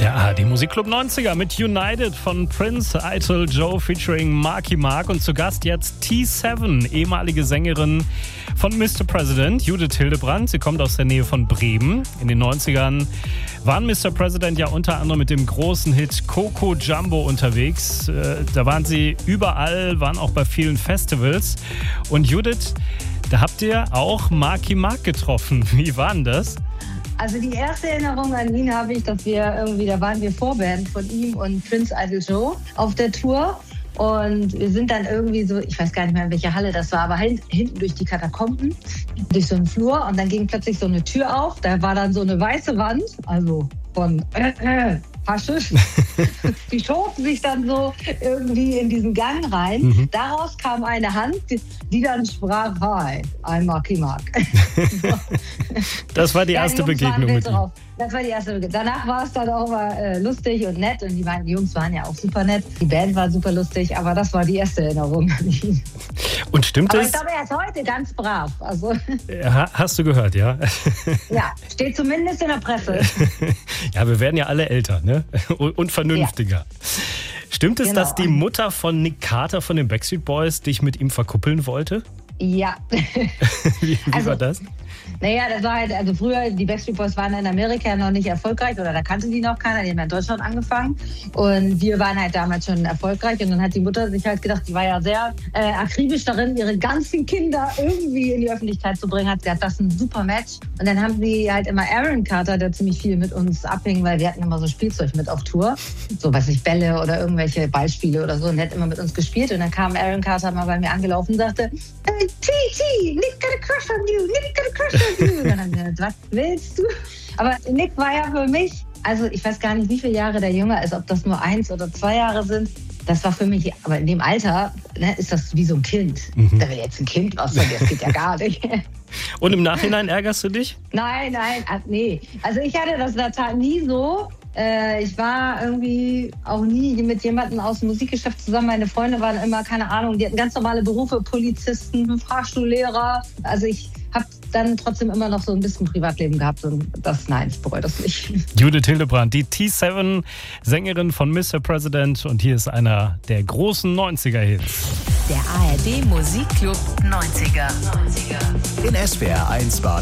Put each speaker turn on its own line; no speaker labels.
Der ARD Musikclub 90er mit United von Prince, Idol Joe featuring Marky Mark und zu Gast jetzt T7, ehemalige Sängerin von Mr. President, Judith Hildebrandt. Sie kommt aus der Nähe von Bremen. In den 90ern waren Mr. President ja unter anderem mit dem großen Hit Coco Jumbo unterwegs. Da waren sie überall, waren auch bei vielen Festivals. Und Judith, da habt ihr auch Marky Mark getroffen. Wie war denn das?
Also die erste Erinnerung an ihn habe ich, dass da waren wir Vorband von ihm und Prince Idol Joe auf der Tour. Und wir sind dann irgendwie so, ich weiß gar nicht mehr, in welcher Halle das war, aber hinten durch die Katakomben, durch so einen Flur. Und dann ging plötzlich so eine Tür auf. Da war dann so eine weiße Wand, also von Haschisch. Die schoben sich dann so irgendwie in diesen Gang rein. Mhm. Daraus kam eine Hand, die dann sprach, hi, I'm Marky Mark.
Das war die erste Begegnung mit ihm.
Das war die erste Begegnung. Danach war es dann auch mal lustig und nett. Und die Jungs waren ja auch super nett. Die Band war super lustig, aber das war die erste Erinnerung an ihn.
Und stimmt
aber
es?
Ich glaube, er ist heute ganz brav. Also,
hast du gehört, ja?
Ja, steht zumindest in der Presse.
Ja, wir werden ja alle älter, ne? Und vernünftiger. Ja. Stimmt es, dass die Mutter von Nick Carter von den Backstreet Boys dich mit ihm verkuppeln wollte?
Ja.
Wie war das?
Naja, das war halt, also früher, die Backstreet Boys waren in Amerika noch nicht erfolgreich oder da kannte die noch keiner, die haben in Deutschland angefangen und wir waren halt damals schon erfolgreich und dann hat die Mutter sich halt gedacht, die war ja sehr akribisch darin, ihre ganzen Kinder irgendwie in die Öffentlichkeit zu bringen, hat gesagt, das ist ein super Match und dann haben sie halt immer Aaron Carter, der ziemlich viel mit uns abhing, weil wir hatten immer so Spielzeug mit auf Tour, so weiß ich, Bälle oder irgendwelche Ballspiele oder so und der hat immer mit uns gespielt und dann kam Aaron Carter mal bei mir angelaufen und sagte, hey, T, Nick got a crush on you, Nick got a crush on you. Und dann haben wir gesagt, was willst du? Aber Nick war ja für mich, also ich weiß gar nicht, wie viele Jahre der jünger ist, ob das nur 1 oder 2 Jahre sind. Das war für mich, aber in dem Alter ist das wie so ein Kind. Mhm. Da will jetzt ein Kind was sagen, das geht ja gar nicht.
Und im Nachhinein ärgerst du dich?
Nein, nee. Also ich hatte das da nie so. Ich war irgendwie auch nie mit jemandem aus dem Musikgeschäft zusammen. Meine Freunde waren immer, keine Ahnung, die hatten ganz normale Berufe, Polizisten, Fahrschullehrer. Also ich habe dann trotzdem immer noch so ein bisschen Privatleben gehabt und ich bereue das nicht.
Judith Hildebrandt, die T7, Sängerin von Mr. President und hier ist einer der großen 90er-Hits.
Der ARD Musikclub 90er.
In SWR 1 Baden.